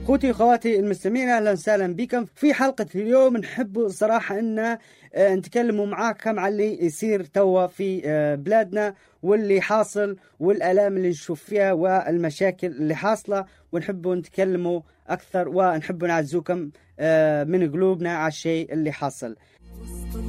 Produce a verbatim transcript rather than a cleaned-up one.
اخوتي واخواتي المستمعين، اهلا وسهلا بكم في حلقه اليوم. نحب صراحه ان نتكلموا معاكم على اللي يصير توا في بلادنا واللي حاصل والالام اللي نشوف فيها والمشاكل اللي حاصله، ونحب نتكلموا اكثر ونحب نعزوكم من قلوبنا على الشيء اللي حاصل.